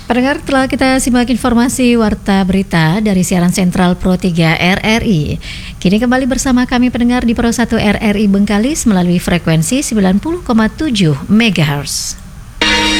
Pendengar, telah kita simak informasi Warta Berita dari siaran sentral Pro 3 RRI. Kini kembali bersama kami pendengar di Pro 1 RRI Bengkalis melalui frekuensi 90,7 MHz.